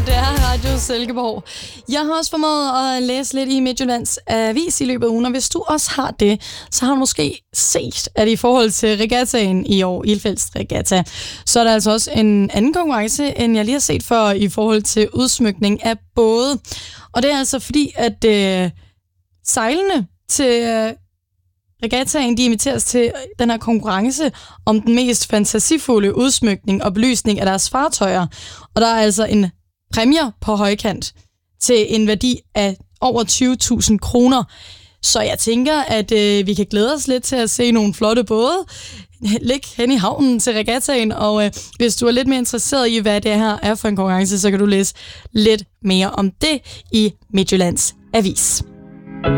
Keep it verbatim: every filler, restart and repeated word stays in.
det er Radio Silkeborg. Jeg har også formået at læse lidt i Midtjyllands Avis i løbet af ugen, og hvis du også har det, så har du måske set, at i forhold til regattaen i år, Ilfjelds Regatta, så er der altså også en anden konkurrence, end jeg lige har set før i forhold til udsmykning af både. Og det er altså fordi, at øh, sejlene til øh, regattaen, de inviteres til den her konkurrence om den mest fantasifulde udsmykning og belysning af deres fartøjer. Og der er altså en præmier på højkant til en værdi af over tyve tusind kroner. Så jeg tænker, at øh, vi kan glæde os lidt til at se nogle flotte både ligge hen i havnen til regattaen. Og øh, hvis du er lidt mere interesseret i, hvad det her er for en konkurrence, så kan du læse lidt mere om det i Midtjyllands Avis.